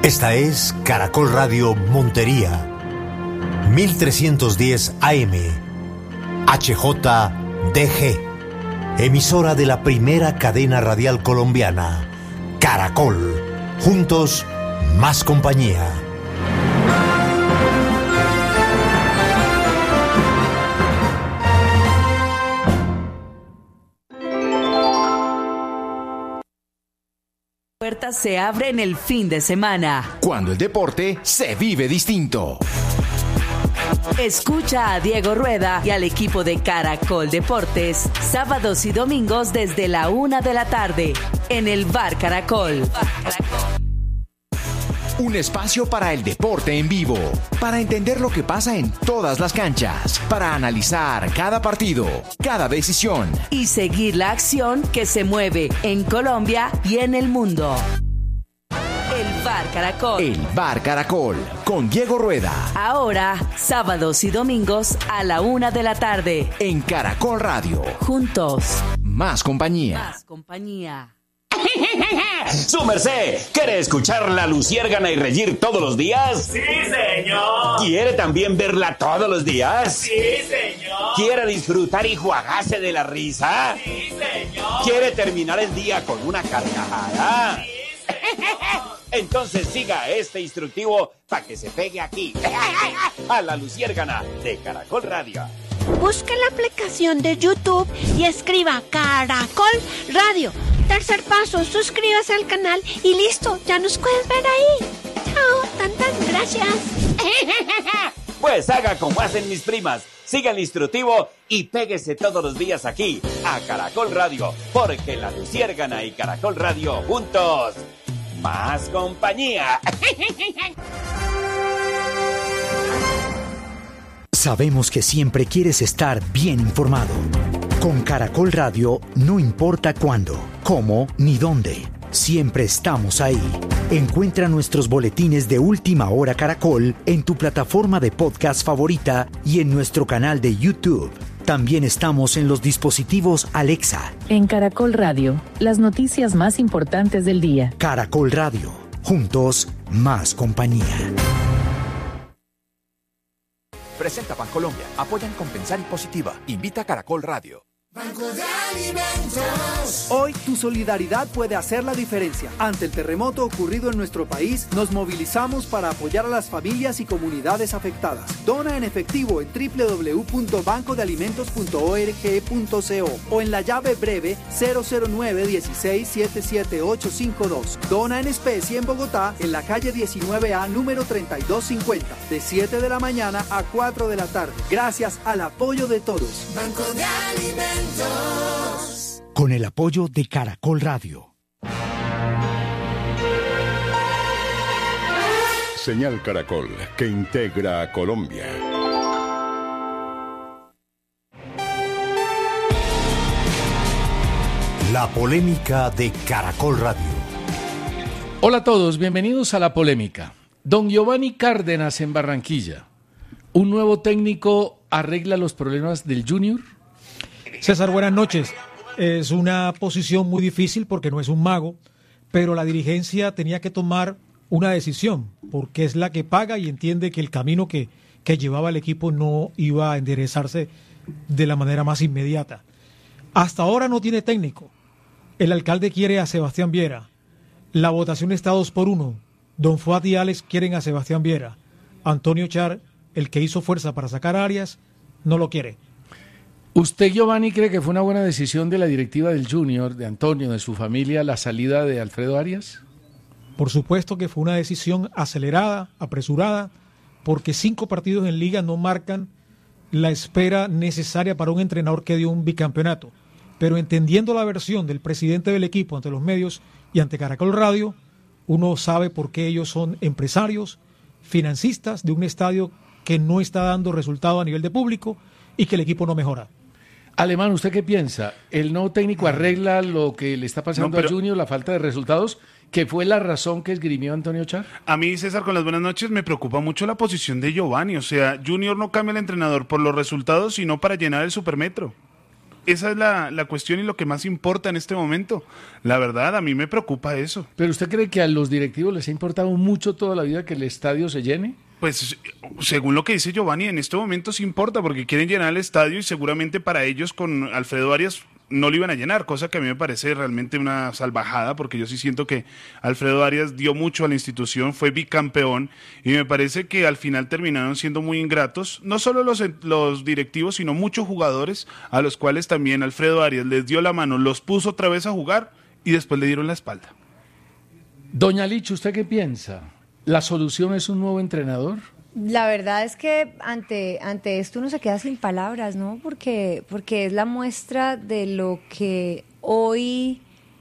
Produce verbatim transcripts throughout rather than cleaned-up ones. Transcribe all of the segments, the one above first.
Esta es Caracol Radio Montería, mil trescientos diez A M, H J D G, emisora de la primera cadena radial colombiana, Caracol. Juntos, más compañía. Puertas se abren el fin de semana, cuando el deporte se vive distinto. Escucha a Diego Rueda y al equipo de Caracol Deportes, sábados y domingos desde la una de la tarde, en el Bar Caracol. Un espacio para el deporte en vivo, para entender lo que pasa en todas las canchas, para analizar cada partido, cada decisión y seguir la acción que se mueve en Colombia y en el mundo. El Bar Caracol. El Bar Caracol, con Diego Rueda. Ahora, sábados y domingos a la una de la tarde. En Caracol Radio. Juntos. Más compañía. Más compañía. Su merced, ¿quiere escuchar La Luciérgana y reír todos los días? ¡Sí, señor! ¿Quiere también verla todos los días? ¡Sí, señor! ¿Quiere disfrutar y juagarse de la risa? ¡Sí, señor! ¿Quiere terminar el día con una carcajada? ¡Sí, señor! Entonces siga este instructivo para que se pegue aquí, a La Luciérgana de Caracol Radio. Busque la aplicación de YouTube y escriba Caracol Radio. Tercer paso, suscríbase al canal y listo, ya nos puedes ver ahí. Chao, tantas gracias. Pues haga como hacen mis primas, siga el instructivo y péguese todos los días aquí, a Caracol Radio, porque La Luciérgana y Caracol Radio juntos, más compañía. Sabemos que siempre quieres estar bien informado. Con Caracol Radio no importa cuándo, cómo ni dónde. Siempre estamos ahí. Encuentra nuestros boletines de Última Hora Caracol en tu plataforma de podcast favorita y en nuestro canal de YouTube. También estamos en los dispositivos Alexa. En Caracol Radio, las noticias más importantes del día. Caracol Radio. Juntos, más compañía. Presenta Bancolombia. Apoyan Compensar y Positiva. Invita a Caracol Radio. Banco de Alimentos. Hoy tu solidaridad puede hacer la diferencia. Ante el terremoto ocurrido en nuestro país, nos movilizamos para apoyar a las familias y comunidades afectadas. Dona en efectivo en doble u doble u doble u punto banco de alimentos punto org punto co o en la llave breve cero cero nueve uno seis siete siete ocho cinco dos. Dona en especie en Bogotá, en la calle diecinueve A, número treinta y dos cincuenta, de siete de la mañana a cuatro de la tarde. Gracias al apoyo de todos. Banco de Alimentos. Con el apoyo de Caracol Radio. Señal Caracol, que integra a Colombia. La polémica de Caracol Radio. Hola a todos, bienvenidos a La Polémica. Don Giovanni Cárdenas en Barranquilla. ¿Un nuevo técnico arregla los problemas del Junior? César, buenas noches. Es una posición muy difícil porque no es un mago, pero la dirigencia tenía que tomar una decisión porque es la que paga y entiende que el camino que, que llevaba el equipo no iba a enderezarse de la manera más inmediata. Hasta ahora no tiene técnico. El alcalde quiere a Sebastián Viera. La votación está dos por uno. Don Fuad y Alex quieren a Sebastián Viera. Antonio Char, el que hizo fuerza para sacar a Arias, no lo quiere. ¿Usted, Giovanni, cree que fue una buena decisión de la directiva del Junior, de Antonio, de su familia, la salida de Alfredo Arias? Por supuesto que fue una decisión acelerada, apresurada, porque cinco partidos en liga no marcan la espera necesaria para un entrenador que dio un bicampeonato. Pero entendiendo la versión del presidente del equipo ante los medios y ante Caracol Radio, uno sabe por qué ellos son empresarios, financistas de un estadio que no está dando resultado a nivel de público y que el equipo no mejora. Alemán, ¿usted qué piensa? ¿El nuevo técnico arregla lo que le está pasando no, pero... a Junior, la falta de resultados, que fue la razón que esgrimió Antonio Char? A mí, César, con las buenas noches, me preocupa mucho la posición de Giovanni. O sea, Junior no cambia el entrenador por los resultados, sino para llenar el supermetro. esa es la, la cuestión y lo que más importa en este momento. La verdad, a mí me preocupa eso. ¿Pero usted cree que a los directivos les ha importado mucho toda la vida que el estadio se llene? Pues según lo que dice Giovanni, en este momento sí importa porque quieren llenar el estadio y seguramente para ellos con Alfredo Arias no lo iban a llenar, cosa que a mí me parece realmente una salvajada porque yo sí siento que Alfredo Arias dio mucho a la institución, fue bicampeón y me parece que al final terminaron siendo muy ingratos, no solo los, los directivos, sino muchos jugadores a los cuales también Alfredo Arias les dio la mano, los puso otra vez a jugar y después le dieron la espalda. Doña Licha, ¿usted qué piensa? ¿La solución es un nuevo entrenador? La verdad es que ante, ante esto uno se queda sin palabras, ¿no? Porque, porque es la muestra de lo que hoy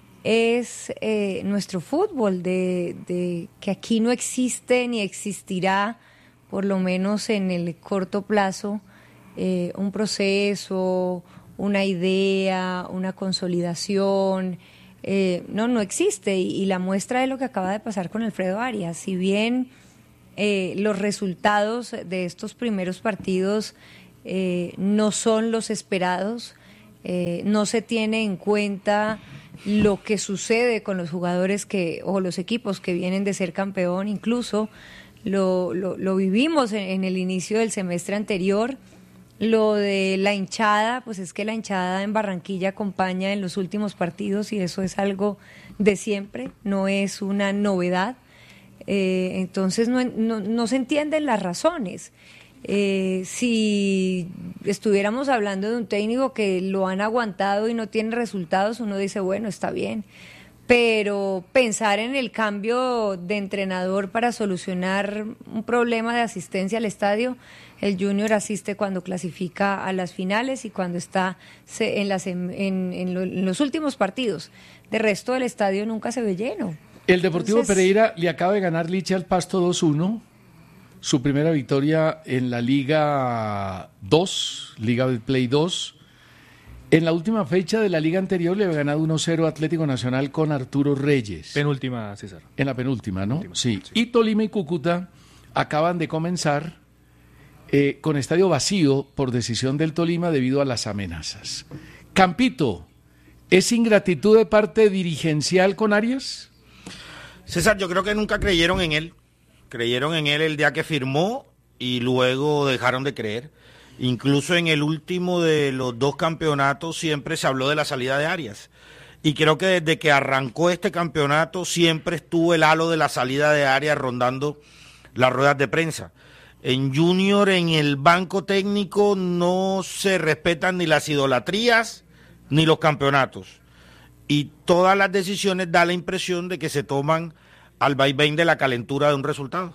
es eh, nuestro fútbol, de, de que aquí no existe ni existirá, por lo menos en el corto plazo, eh, un proceso, una idea, una consolidación. Eh, no, no existe. Y, y la muestra es lo que acaba de pasar con Alfredo Arias. Si bien Eh, los resultados de estos primeros partidos eh, no son los esperados, eh, no se tiene en cuenta lo que sucede con los jugadores que o los equipos que vienen de ser campeón, incluso lo, lo, lo vivimos en, en el inicio del semestre anterior. Lo de la hinchada, pues es que la hinchada en Barranquilla acompaña en los últimos partidos y eso es algo de siempre, no es una novedad. Eh, entonces no, no, no se entienden las razones. Eh, si estuviéramos hablando de un técnico que lo han aguantado y no tiene resultados, uno dice, bueno, está bien. Pero pensar en el cambio de entrenador para solucionar un problema de asistencia al estadio, el Junior asiste cuando clasifica a las finales y cuando está en, las, en, en, lo, en los últimos partidos. De resto, el estadio nunca se ve lleno. El Deportivo Entonces, Pereira le acaba de ganar Licha al Pasto dos uno, su primera victoria en la Liga dos, Liga del Play dos. En la última fecha de la liga anterior le había ganado uno cero Atlético Nacional con Arturo Reyes. Penúltima, César. En la penúltima, ¿no? Última, sí. sí. Y Tolima y Cúcuta acaban de comenzar eh, con estadio vacío por decisión del Tolima debido a las amenazas. Campito, ¿es ingratitud de parte dirigencial con Arias? César, yo creo que nunca creyeron en él. Creyeron en él el día que firmó y luego dejaron de creer. Incluso en el último de los dos campeonatos siempre se habló de la salida de Arias. Y creo que desde que arrancó este campeonato siempre estuvo el halo de la salida de Arias rondando las ruedas de prensa. En Junior, en el banco técnico, no se respetan ni las idolatrías ni los campeonatos. Y todas las decisiones da la impresión de que se toman al vaivén de la calentura de un resultado.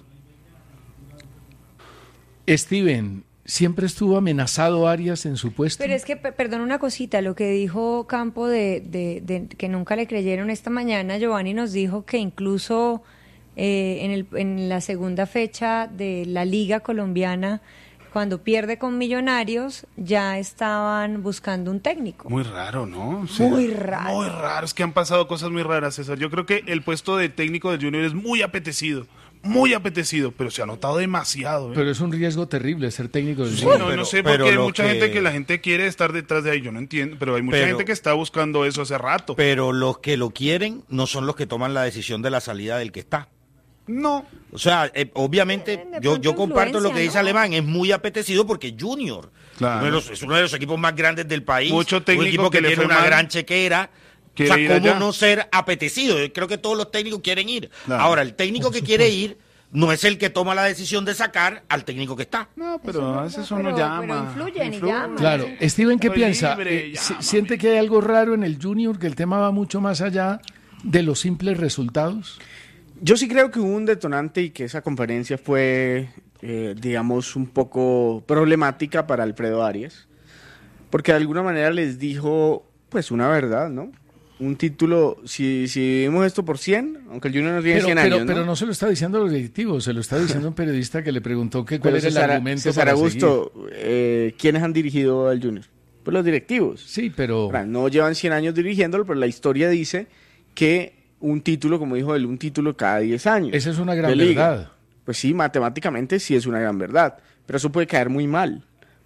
Steven, ¿siempre estuvo amenazado Arias en su puesto? Pero es que, perdón una cosita, lo que dijo Campo de, de, de que nunca le creyeron esta mañana, Giovanni nos dijo que incluso eh, en, el, en la segunda fecha de la Liga Colombiana, cuando pierde con Millonarios, ya estaban buscando un técnico. Muy raro, ¿no? Sí, muy raro. Muy raro, es que han pasado cosas muy raras, César. Yo creo que el puesto de técnico del Junior es muy apetecido, muy apetecido, pero se ha notado demasiado. ¿eh? Pero es un riesgo terrible ser técnico del Sí, Junior. no, pero, no sé, pero porque hay lo mucha que- gente que la gente quiere estar detrás de ahí, yo no entiendo, pero hay mucha Pero- gente que está buscando eso hace rato. Pero los que lo quieren no son los que toman la decisión de la salida del que está. No. O sea, eh, obviamente, De yo, pronto yo comparto lo que influencia, dice ¿no? Alemán, es muy apetecido porque Junior Claro. uno de los- es uno de los equipos más grandes del país, Mucho técnico un equipo que, que le tiene fue una mal, gran chequera. O quiere sea, ir ¿cómo allá. no ser apetecido? Yo creo que todos los técnicos quieren ir. Claro. Ahora, el técnico que quiere ir no es el que toma la decisión de sacar al técnico que está. No, pero a veces uno pero- llama. pero influyen y influye. llaman. Claro, Steven, ¿qué Soy piensa? libre, Eh, llama. si- ¿Siente que hay algo raro en el Junior, que el tema va mucho más allá de los simples resultados? Yo sí creo que hubo un detonante y que esa conferencia fue, eh, digamos, un poco problemática para Alfredo Arias, porque de alguna manera les dijo, pues, una verdad, ¿no? Un título, si, si vivimos esto por cien, aunque el Junior no tiene Pero, cien pero, años, ¿no? pero no se lo está diciendo a los directivos, se lo está diciendo un periodista que le preguntó que cuál Pero era César, el argumento César para Augusto, eh, ¿quiénes han dirigido al Junior? Pues los directivos. Sí, pero... Ahora, no llevan cien años dirigiéndolo, pero la historia dice que un título, como dijo él, un título cada diez años. Esa es una gran de liga. verdad. Pues sí, matemáticamente sí es una gran verdad, pero eso puede caer muy mal,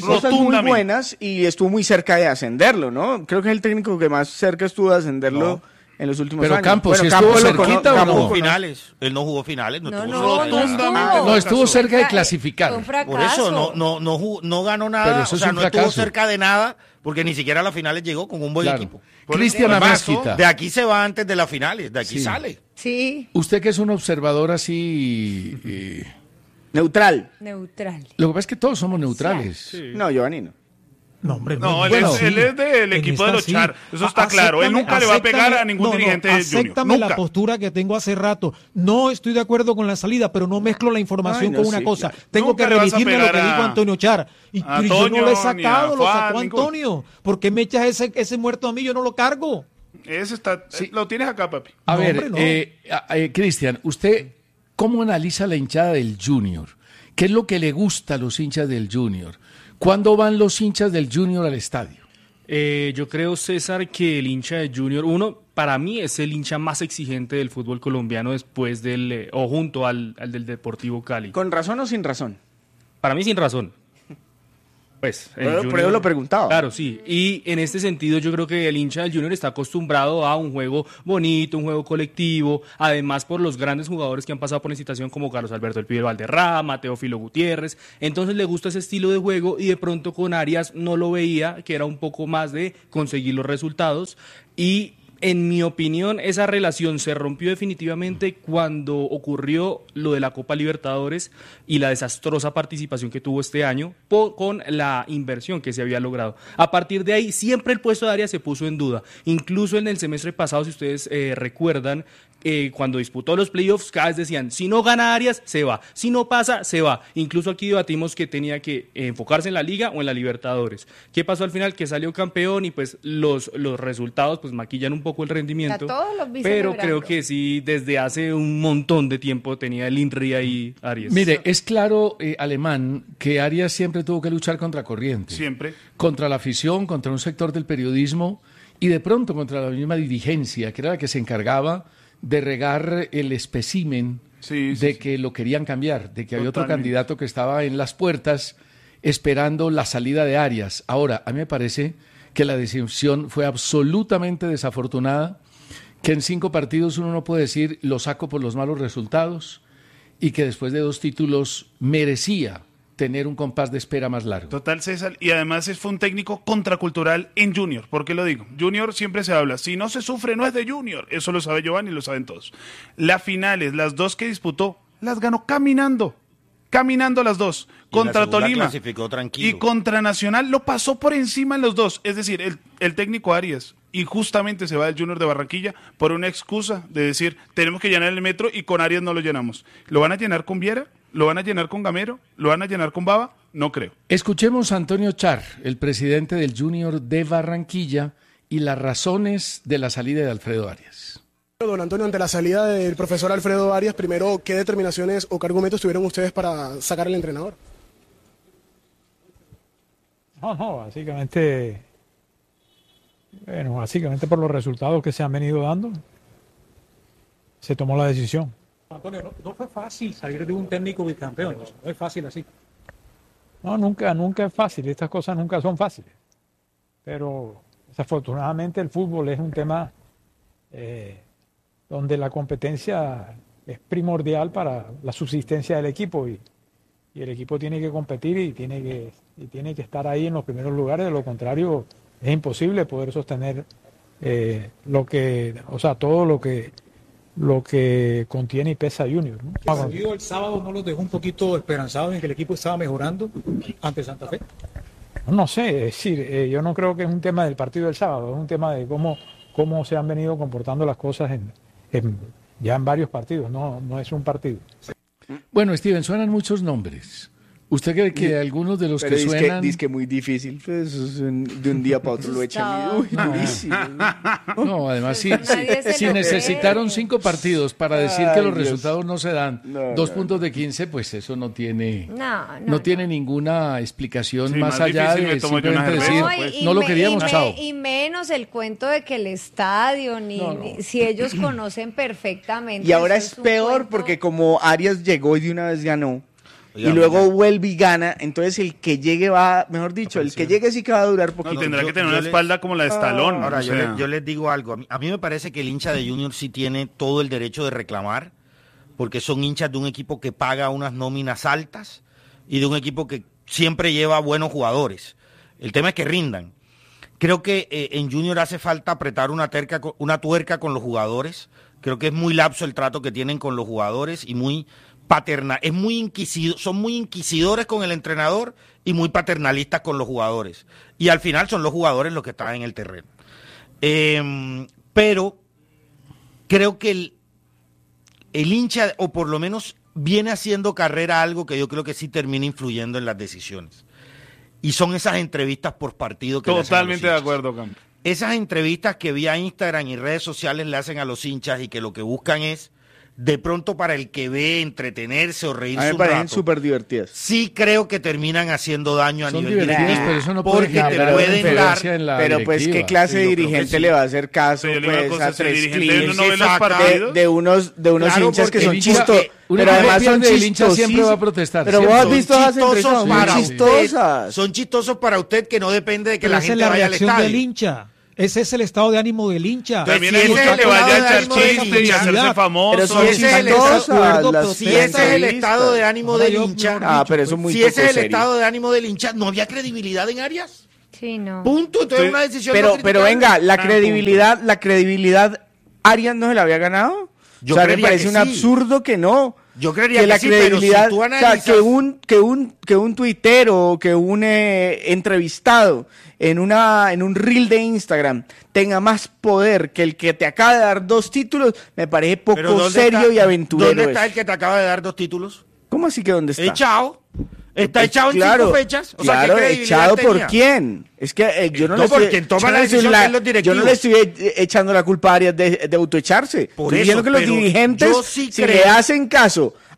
cosas muy buenas y estuvo muy cerca de ascenderlo, ¿no? Creo que es el técnico que más cerca estuvo de ascenderlo No. en los últimos Pero años. Campos, Bueno, ¿sí estuvo Campos lo cerquita cono- o no? Campos finales. Él no jugó finales, no, No, estuvo no, cerca. no estuvo. No estuvo cerca de Fue clasificar. un fracaso. Por eso no no no jugó- no ganó Pero nada, eso o es sea, un no estuvo fracaso. cerca de nada porque ni siquiera a las finales llegó con un buen Claro. equipo. Cristian Además, Amezquita. de aquí se va antes de las finales, de aquí Sí. sale. Sí, Usted que es un observador así... eh, Neutral. neutral. lo que pasa es que todos somos neutrales. No, Giovanni no. No, hombre, No, él, Bueno, es, él sí. es del En equipo esta de los sí. Char. Eso está A- claro. Él acéptame- nunca le va a pegar acéptame- a ningún no, no, dirigente de Junior. acéptame la Nunca. postura que tengo hace rato. No estoy de acuerdo con la salida, pero no mezclo la información Ay, no, con una sí, cosa. claro. Tengo Nunca que le vas a remitirme a lo que pegar a- dijo Antonio Char. Y, a y yo no Toño, lo he ni a sacado, lo Juan, sacó ninguno. Antonio. ¿Por qué me echas ese, ese muerto a mí? Yo no lo cargo. Ese está, Sí. Lo tienes acá, papi. A No, ver, hombre, no. eh, a- eh, Cristian, ¿usted cómo analiza la hinchada del Junior? ¿Qué es lo que le gusta a los hinchas del Junior? ¿Cuándo van los hinchas del Junior al estadio? Eh, yo creo, César, que el hincha de Junior, uno, para mí es el hincha más exigente del fútbol colombiano después del, eh, o junto al, al del Deportivo Cali. ¿Con razón o sin razón? Para mí sin razón. Pues, el Pero- pero Junior- yo lo preguntaba. Claro, sí. Y en este sentido yo creo que el hincha del Junior está acostumbrado a un juego bonito, un juego colectivo, además por los grandes jugadores que han pasado por la institución como Carlos Alberto El Pibe Valderrama, Teófilo Gutiérrez. Entonces le gusta ese estilo de juego y de pronto con Arias no lo veía, que era un poco más de conseguir los resultados. Y en mi opinión, esa relación se rompió definitivamente cuando ocurrió lo de la Copa Libertadores y la desastrosa participación que tuvo este año por, con la inversión que se había logrado. A partir de ahí, siempre el puesto de Arias se puso en duda. Incluso en el semestre pasado, si ustedes eh, recuerdan, eh, cuando disputó los playoffs, cada vez decían, si no gana Arias, se va. Si no pasa, se va. Incluso aquí debatimos que tenía que eh, enfocarse en la Liga o en la Libertadores. ¿Qué pasó al final? Que salió campeón y pues los, los resultados pues maquillan un poco el rendimiento. A todos los vi Pero celebrando. creo que sí, desde hace un montón de tiempo tenía el INRI ahí Arias. Mire, es claro, eh, Alemán, que Arias siempre tuvo que luchar contra corriente. Siempre. Contra la afición, contra un sector del periodismo y de pronto contra la misma dirigencia, que era la que se encargaba de regar el espécimen Sí, sí, de sí. que lo querían cambiar, de que había otro Totalmente. candidato que estaba en las puertas esperando la salida de Arias. Ahora, a mí me parece que la decisión fue absolutamente desafortunada, que en cinco partidos uno no puede decir lo saco por los malos resultados y que después de dos títulos merecía tener un compás de espera más largo. Total, César. Y además es- fue un técnico contracultural en Junior. ¿Por qué lo digo? Junior siempre se habla. Si no se sufre, no es de Junior. Eso lo sabe Giovanni y lo saben todos. Las finales, las dos que disputó, las ganó caminando. Caminando las dos. Y en la Contra segunda Tolima. clasificó tranquilo. Y contra Nacional lo pasó por encima en los dos. Es decir, el, el técnico Arias. Y justamente se va del Junior de Barranquilla por una excusa de decir, tenemos que llenar el metro y con Arias no lo llenamos. ¿Lo van a llenar con Viera? ¿Lo van a llenar con Gamero? ¿Lo van a llenar con Baba? No creo. Escuchemos a Antonio Char, el presidente del Junior de Barranquilla, y las razones de la salida de Alfredo Arias. Don Antonio, ante la salida del profesor Alfredo Arias, primero, ¿qué determinaciones o qué argumentos tuvieron ustedes para sacar al entrenador? No, no, básicamente, bueno, básicamente por los resultados que se han venido dando, se tomó la decisión. Antonio, no, no fue fácil salir de un técnico bicampeón, no es fácil así. No, nunca, nunca es fácil, estas cosas nunca son fáciles. Pero desafortunadamente el fútbol es un tema eh, donde la competencia es primordial para la subsistencia del equipo y, y el equipo tiene que competir y tiene que, y tiene que estar ahí en los primeros lugares, de lo contrario es imposible poder sostener eh, lo que, o sea, todo lo que lo que contiene y pesa Junior, ¿no? El partido el sábado no los dejó un poquito esperanzados en que el equipo estaba mejorando ante Santa Fe. No sé, es decir, eh, yo no creo que es un tema del partido del sábado, es un tema de cómo, cómo se han venido comportando las cosas en, en- ya en varios partidos, no, no es un partido. Bueno, Steven, suenan muchos nombres. ¿Usted cree que algunos de los Pero que dice suenan... que, dice que muy difícil, pues, eso es un- de un día para otro lo echan. Uy, No. durísimo. No, además, si, Nadie se si lo necesitaron cinco partidos para decir que Ay, los Dios. resultados no se dan, No, dos no, puntos de quince, pues eso no tiene, No, no, no, tiene ninguna explicación Sí, más más allá difícil me de tomo yo simplemente una decir, cerveza, y- pues. y no lo me- queríamos, y, me- chao. y menos el cuento de que el estadio, ni, No, no. ni- si ellos conocen perfectamente. Y ahora eso es un peor cuento. porque como Arias llegó y de una vez ganó, y luego vuelve y gana, entonces el que llegue va, mejor dicho, el que llegue sí que va a durar poquito. No, tendrá yo- que tener yo una le- espalda como la de Stallone. Ahora, o yo, sea. le- yo les digo algo. A mí, a mí me parece que el hincha de Junior sí tiene todo el derecho de reclamar, porque son hinchas de un equipo que paga unas nóminas altas y de un equipo que siempre lleva buenos jugadores. El tema es que rindan. Creo que eh, en Junior hace falta apretar una, terca, co- una tuerca con los jugadores. Creo que es muy lapso el trato que tienen con los jugadores y muy paternal. Es muy inquisido, son muy inquisidores con el entrenador y muy paternalistas con los jugadores. Y al final son los jugadores los que están en el terreno. Eh, pero creo que el, el hincha, o por lo menos viene haciendo carrera algo que yo creo que sí termina influyendo en las decisiones. Y son esas entrevistas por partido que le hacen a los Totalmente de hinchas. acuerdo, Campo. Esas entrevistas que vía Instagram y redes sociales le hacen a los hinchas y que lo que buscan es, de pronto para el que ve, entretenerse o A reírse mí me un parecen rato, súper divertidas. sí creo que terminan haciendo daño a Son nivel divertidas, directivo, pero eso no puede porque te generar pueden dar... influencia en la Pero pues, directiva. ¿qué clase Sí, de yo creo que dirigente sí. le va a hacer caso Pero yo le digo una pues, cosa, a si el tres dirigente clips no ve los de, partidos, de unos, de unos Claro, hinchas que porque son el hincha- chistosos? una Pero vez además son pierde, el hincha siempre va a chistosísimos. protestar, Pero vos siempre. has visto Son esas entrevistas, chistosos son para muy usted. chistosas. Son chistosos para usted, que no depende de que Pero la esa es gente la vaya al reacción estadio. del hincha. Ese es el estado de ánimo del hincha. También si hay ese muchos es el que vaya a estado de echar ánimo del chistes y hincha, hacerse famosos. pero son Si ese es el chistosas estado- las si ese es el entrevistas. estado de ánimo Ahora del yo, hincha, mejor Ah, dicho, pero eso es muy si poco ese es el serio. estado de ánimo del hincha, no había credibilidad en Arias. Sí, no. Punto. Entonces Sí. una decisión Pero, no pero criticable. venga, la Ah, credibilidad, la credibilidad, ¿Arias no se la había ganado? Yo o sea, me creería parece que un sí. absurdo que no. Yo creería que la sí, pero si credibilidad, tú o sea, analizas- que un que un que un tuitero, que un eh, entrevistado en una en un reel de Instagram tenga más poder que el que te acaba de dar dos títulos, me parece Pero poco ¿dónde serio está- y aventurero. ¿Dónde está eso. el que te acaba de dar dos títulos? ¿Cómo así que dónde está? Echado. Está Eh, echado en claro, cinco fechas. O sea, claro, ¿qué credibilidad echado por tenía? quién. Es que eh, yo no, No, le por estoy, quien toma yo no la le estoy decisión, la- que es los directivos. yo no le estoy eh, echando la culpa a Arias de, de autoecharse. Por Estoy eso, diciendo que los pero dirigentes, yo sí si creo- le hacen caso